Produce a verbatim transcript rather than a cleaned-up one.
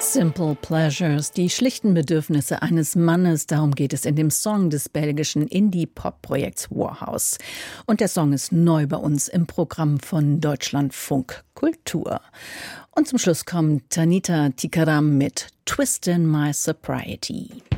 Simple Pleasures, die schlichten Bedürfnisse eines Mannes, darum geht es in dem Song des belgischen Indie-Pop-Projekts Warhouse. Und der Song ist neu bei uns im Programm von Deutschlandfunk Kultur. Und zum Schluss kommt Tanita Tikaram mit Twist in My Sobriety.